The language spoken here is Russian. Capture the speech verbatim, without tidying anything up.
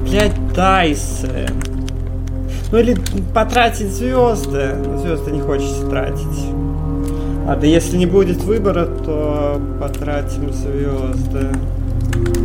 Блять, дайсы. Ну или потратить звезды. Звезды не хочется тратить. Ладно, если не будет выбора, то потратим звезды.